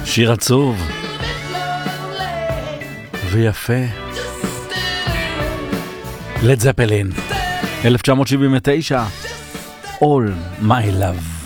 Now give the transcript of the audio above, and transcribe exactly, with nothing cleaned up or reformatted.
שיר עצוב ויפה. לד זפלין אלף תשע מאות שבעים ותשע, All My Love.